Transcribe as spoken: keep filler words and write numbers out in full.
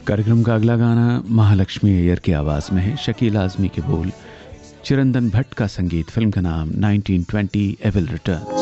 कार्यक्रम का अगला गाना महालक्ष्मी अय्यर की आवाज़ में है। शकील आज़मी के बोल, चिरंतन भट्ट का संगीत, फिल्म का नाम nineteen twenty A will return.